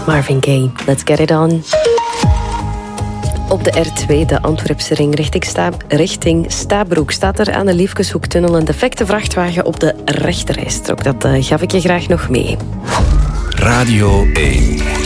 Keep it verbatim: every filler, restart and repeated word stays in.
Marvin Gaye, let's get it on. Op de R twee, de Antwerpse ring, richting, Sta- richting Stabroek, staat er aan de Liefkeshoektunnel een defecte vrachtwagen op de rechterrijstrook. Dat uh, gaf ik je graag nog mee. Radio één.